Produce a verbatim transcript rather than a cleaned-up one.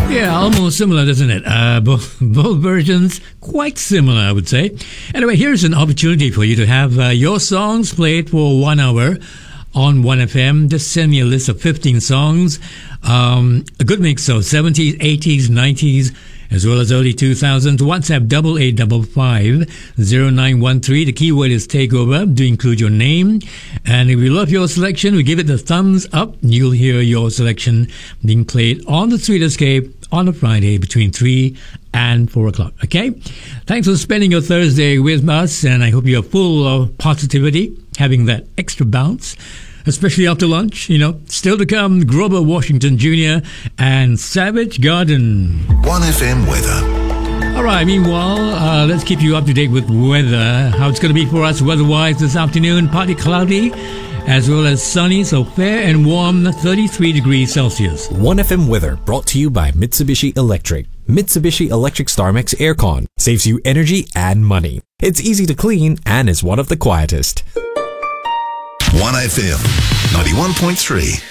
Yeah, almost similar, doesn't it? Uh, both, both versions quite similar, I would say. Anyway, here's an opportunity for you to have uh, your songs played for one hour on one F M. Just send me a list of fifteen songs. Um, a good mix of seventies, eighties, nineties, as well as early two thousands. WhatsApp double eight double five zero nine one three. The keyword is takeover. Do include your name. And if we love your selection, we give it the thumbs up. You'll hear your selection being played on the Street Escape on a Friday between three and four o'clock. Okay? Thanks for spending your Thursday with us, and I hope you're full of positivity, having that extra bounce, especially after lunch. You know, still to come, Grover Washington Junior and Savage Garden. one F M weather. All right, meanwhile, uh, let's keep you up to date with weather. How it's going to be for us weather-wise this afternoon. Partly cloudy, as well as sunny, so fair and warm, thirty-three degrees Celsius. one F M weather brought to you by Mitsubishi Electric. Mitsubishi Electric StarMax Aircon saves you energy and money. It's easy to clean and is one of the quietest. one F M ninety-one point three.